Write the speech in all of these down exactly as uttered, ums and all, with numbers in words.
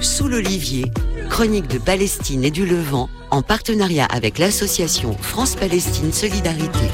Sous l'Olivier, chronique de Palestine et du Levant, en partenariat avec l'association France-Palestine Solidarité.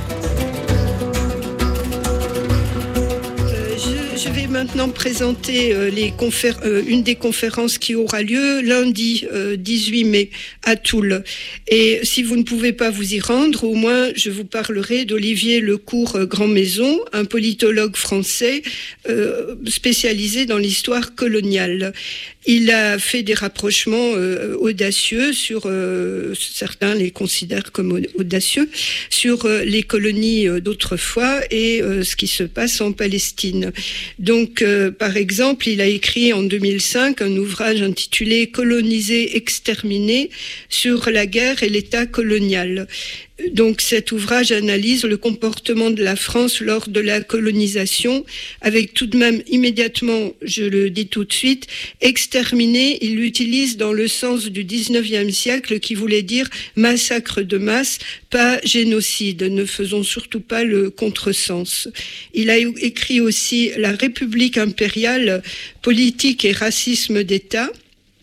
Je vais maintenant présenter euh, les confér- euh, une des conférences qui aura lieu lundi euh, dix-huit mai à Toul. Et si vous ne pouvez pas vous y rendre, au moins je vous parlerai d'Olivier Lecourt euh, Grand-Maison, un politologue français euh, spécialisé dans l'histoire coloniale. Il a fait des rapprochements euh, audacieux sur, euh, certains les considèrent comme audacieux, sur euh, les colonies euh, d'autrefois et euh, ce qui se passe en Palestine. Donc, euh, par exemple, il a écrit en deux mille cinq un ouvrage intitulé « Coloniser, exterminer » sur la guerre et l'État colonial. Donc cet ouvrage analyse le comportement de la France lors de la colonisation, avec tout de même immédiatement, je le dis tout de suite, exterminer, il l'utilise dans le sens du dix-neuvième siècle qui voulait dire massacre de masse, pas génocide, ne faisons surtout pas le contresens. Il a écrit aussi La République impériale, politique et racisme d'État,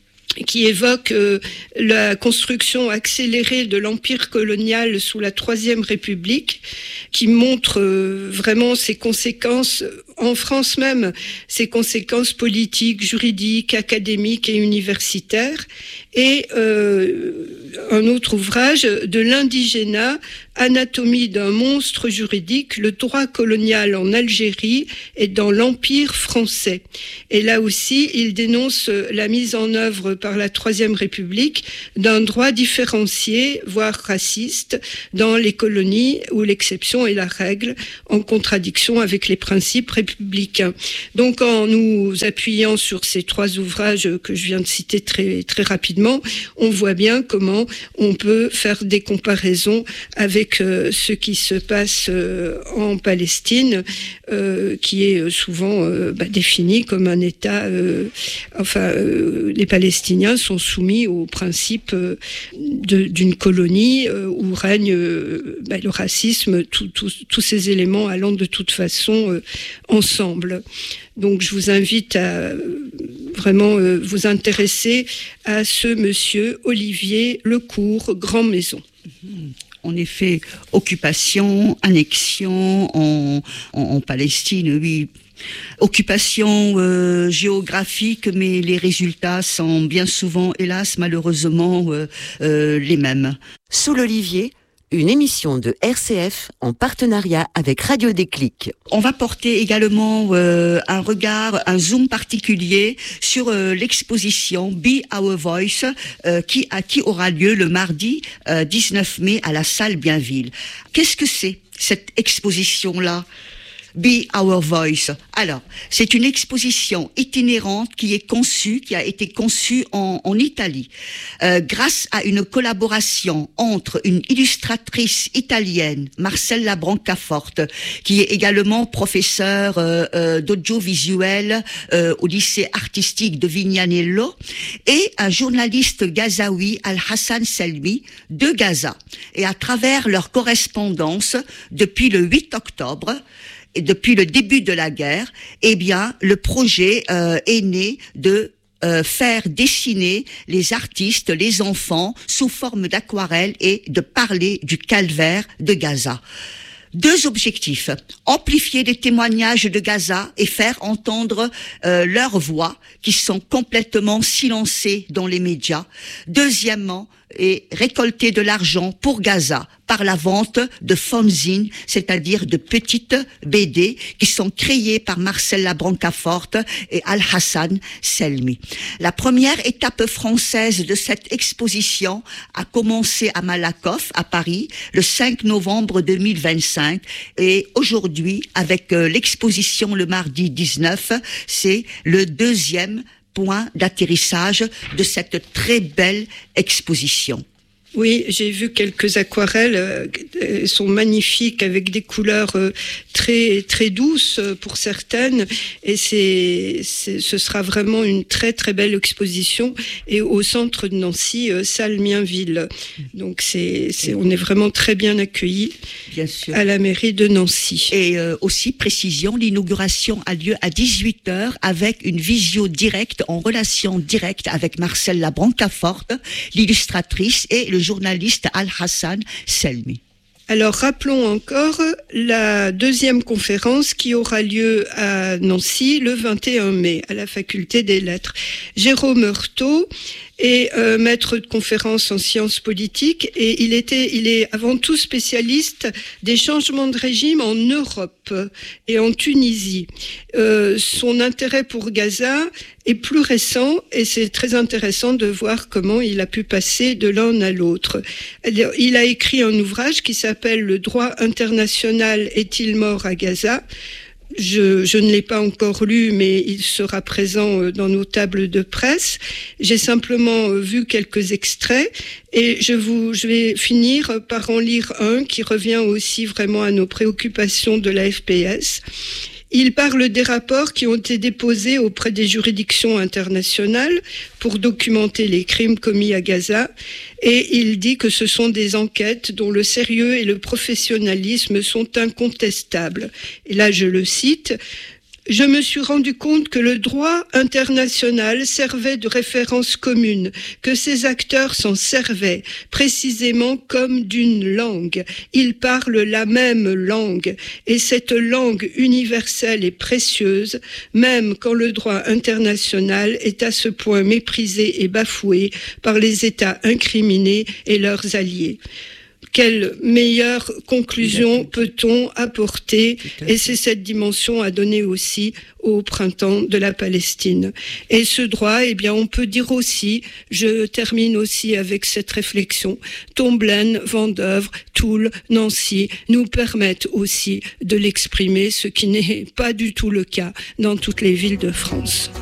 qui évoque euh, la construction accélérée de l'empire colonial sous la Troisième République, qui montre euh, vraiment ses conséquences, en France même, ses conséquences politiques, juridiques, académiques et universitaires. Et euh, un autre ouvrage de l'indigénat, Anatomie d'un monstre juridique, le droit colonial en Algérie et dans l'Empire français. Et là aussi, il dénonce la mise en œuvre par la Troisième République d'un droit différencié, voire raciste, dans les colonies où l'exception est la règle, en contradiction avec les principes républicains. Donc, en nous appuyant sur ces trois ouvrages que je viens de citer très, très rapidement, on voit bien comment on peut faire des comparaisons avec euh, ce qui se passe euh, en Palestine, euh, qui est souvent euh, bah, défini comme un État. Euh, enfin, euh, les Palestiniens sont soumis au principe euh, de, d'une colonie euh, où règne euh, bah, le racisme, tous ces éléments allant de toute façon euh, ensemble. Donc je vous invite à vraiment euh, vous intéresser à ce monsieur Olivier Lecourt Grand-Maison. En effet, occupation, annexion en, en, en Palestine, oui. Occupation euh, géographique, mais les résultats sont bien souvent, hélas, malheureusement, euh, euh, les mêmes. Sous l'Olivier, une émission de R C F en partenariat avec Radio Déclic. On va porter également euh, un regard, un zoom particulier sur euh, l'exposition Be Our Voice euh, qui, à, qui aura lieu le mardi euh, dix-neuf mai à la salle Bienville. Qu'est-ce que c'est cette exposition-là ? Be Our Voice. Alors, c'est une exposition itinérante qui est conçue, qui a été conçue en, en Italie, euh, grâce à une collaboration entre une illustratrice italienne, Marcella Brancaforte, qui est également professeure euh, euh, d'audiovisuel euh, au lycée artistique de Vignanello, et un journaliste gazaoui, Al-Hassan Selmi, de Gaza. Et à travers leur correspondance, depuis le huit octobre, et depuis le début de la guerre, eh bien, le projet euh, est né de euh, faire dessiner les artistes, les enfants, sous forme d'aquarelle et de parler du calvaire de Gaza. Deux objectifs: amplifier les témoignages de Gaza et faire entendre euh, leurs voix qui sont complètement silencées dans les médias. Deuxièmement, et récolter de l'argent pour Gaza par la vente de fanzines, c'est-à-dire de petites B D qui sont créées par Marcella Brancaforte et Al-Hassan Selmi. La première étape française de cette exposition a commencé à Malakoff, à Paris, le cinq novembre deux mille vingt-cinq, et aujourd'hui, avec euh, l'exposition le mardi dix-neuf, c'est le deuxième point d'atterrissage de cette très belle exposition. Oui, j'ai vu quelques aquarelles, euh, elles sont magnifiques avec des couleurs euh, très très douces pour certaines, et c'est, c'est ce sera vraiment une très très belle exposition, et au centre de Nancy, euh, salle Mienville. Donc c'est, c'est on est vraiment très bien accueillis bien sûr à la mairie de Nancy. Et euh, aussi précision, l'inauguration a lieu à dix-huit heures avec une visio directe en relation directe avec Marcella Brancaforte, l'illustratrice, et le journaliste Al-Hassan Selmi. Alors rappelons encore la deuxième conférence qui aura lieu à Nancy le vingt et un mai à la faculté des lettres. Jérôme Heurtaud est euh, maître de conférence en sciences politiques, et il était, il est avant tout spécialiste des changements de régime en Europe et en Tunisie. Euh, son intérêt pour Gaza est plus récent, et c'est très intéressant de voir comment il a pu passer de l'un à l'autre. Il a écrit un ouvrage qui s'appelle « Le droit international est-il mort à Gaza ?» Je, je ne l'ai pas encore lu, mais il sera présent dans nos tables de presse. J'ai simplement vu quelques extraits, et je vous, je vais finir par en lire un qui revient aussi vraiment à nos préoccupations de la F P S. Il parle des rapports qui ont été déposés auprès des juridictions internationales pour documenter les crimes commis à Gaza, et il dit que ce sont des enquêtes dont le sérieux et le professionnalisme sont incontestables. Et là, je le cite: « Je me suis rendu compte que le droit international servait de référence commune, que ces acteurs s'en servaient précisément comme d'une langue. Ils parlent la même langue, et cette langue universelle est précieuse, même quand le droit international est à ce point méprisé et bafoué par les États incriminés et leurs alliés. » Quelle meilleure conclusion peut-on apporter? Et c'est cette dimension à donner aussi au printemps de la Palestine. Et ce droit, eh bien, on peut dire aussi, je termine aussi avec cette réflexion, Tomblaine, Vendeuvre, Toul, Nancy nous permettent aussi de l'exprimer, ce qui n'est pas du tout le cas dans toutes les villes de France.